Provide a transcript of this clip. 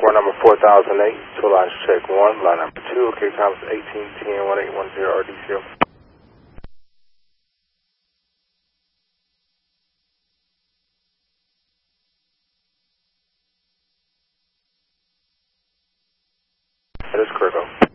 Report number 4008, two lines check 1, line number 2, okay, times 18101810 RDCO. That is correct.